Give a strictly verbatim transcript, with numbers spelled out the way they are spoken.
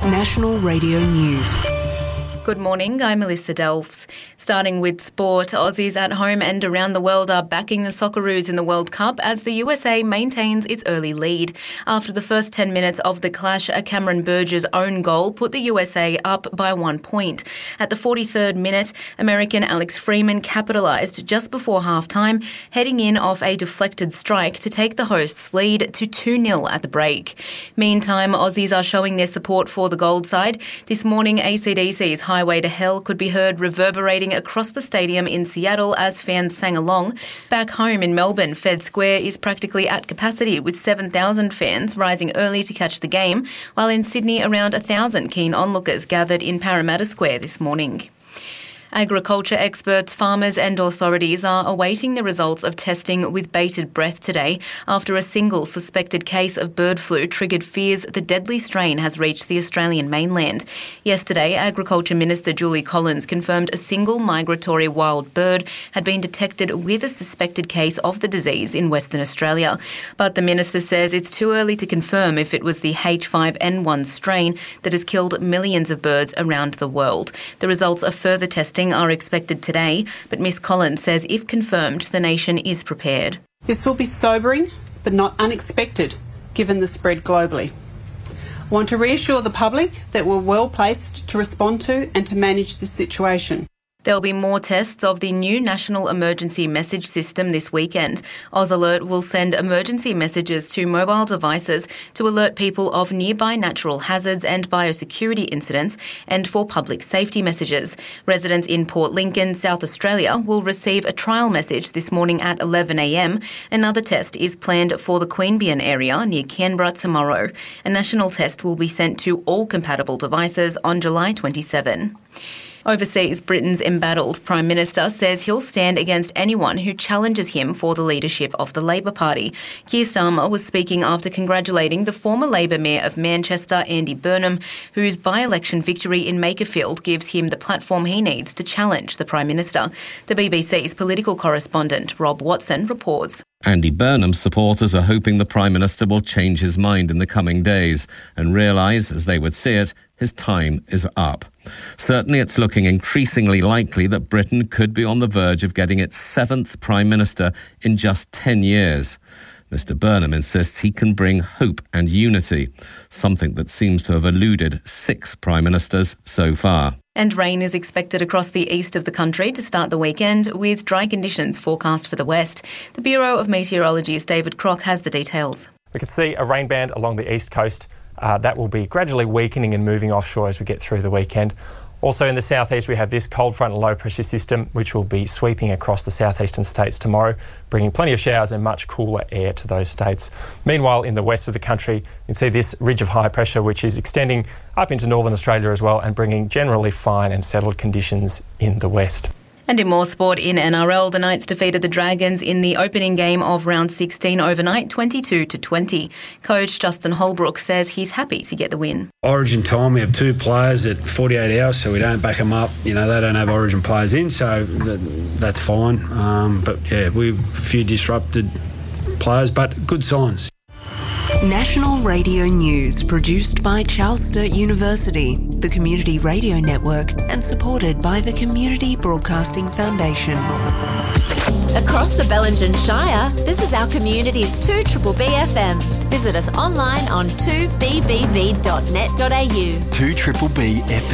National Radio News. Good morning, I'm Melissa Delfs. Starting with sport, Aussies at home and around the world are backing the Socceroos in the World Cup as the U S A maintains its early lead. After the first ten minutes of the clash, a Cameron Burgess own goal put the U S A up by one point. At the forty-third minute, American Alex Freeman capitalised just before half-time, heading in off a deflected strike to take the hosts' lead to two nil at the break. Meantime, Aussies are showing their support for the Gold side. This morning, A C D C's Highway to Hell could be heard reverberating across the stadium in Seattle as fans sang along. Back home in Melbourne, Fed Square is practically at capacity with seven thousand fans rising early to catch the game, while in Sydney around one thousand keen onlookers gathered in Parramatta Square this morning. Agriculture experts, farmers and authorities are awaiting the results of testing with bated breath today after a single suspected case of bird flu triggered fears the deadly strain has reached the Australian mainland. Yesterday, Agriculture Minister Julie Collins confirmed a single migratory wild bird had been detected with a suspected case of the disease in Western Australia. But the minister says it's too early to confirm if it was the H five N one strain that has killed millions of birds around the world. The results of further testing are expected today, but Miss Collins says if confirmed, the nation is prepared. This will be sobering, but not unexpected, given the spread globally. I want to reassure the public that we're well placed to respond to and to manage this situation. There'll be more tests of the new National Emergency Message System this weekend. AusAlert will send emergency messages to mobile devices to alert people of nearby natural hazards and biosecurity incidents and for public safety messages. Residents in Port Lincoln, South Australia will receive a trial message this morning at eleven a m. Another test is planned for the Queanbeyan area near Canberra tomorrow. A national test will be sent to all compatible devices on July twenty-seventh. Overseas, Britain's embattled Prime Minister says he'll stand against anyone who challenges him for the leadership of the Labor Party. Keir Starmer was speaking after congratulating the former Labor Mayor of Manchester, Andy Burnham, whose by-election victory in Makerfield gives him the platform he needs to challenge the Prime Minister. The B B C's political correspondent, Rob Watson, reports. Andy Burnham's supporters are hoping the Prime Minister will change his mind in the coming days and realise, as they would see it, his time is up. Certainly it's looking increasingly likely that Britain could be on the verge of getting its seventh Prime Minister in just ten years. Mister Burnham insists he can bring hope and unity, something that seems to have eluded six Prime Ministers so far. And rain is expected across the east of the country to start the weekend, with dry conditions forecast for the west. The Bureau of Meteorology's David Crock has the details. We can see a rain band along the east coast. Uh, that will be gradually weakening and moving offshore as we get through the weekend. Also in the southeast, we have this cold front and low pressure system, which will be sweeping across the southeastern states tomorrow, bringing plenty of showers and much cooler air to those states. Meanwhile, in the west of the country, you can see this ridge of high pressure, which is extending up into northern Australia as well and bringing generally fine and settled conditions in the west. And in more sport, in N R L, the Knights defeated the Dragons in the opening game of round sixteen overnight, twenty-two to twenty. Coach Justin Holbrook says he's happy to get the win. Origin time, we have two players at forty-eight hours, so we don't back them up. You know, they don't have Origin players in, so that's fine. Um, but yeah, we've a few disrupted players, but good signs. National Radio News, produced by Charles Sturt University, the Community Radio Network, and supported by the Community Broadcasting Foundation. Across the Bellingen Shire, this is our community's two B B B F M. Visit us online on two b b b dot net dot a u. two B B B F M.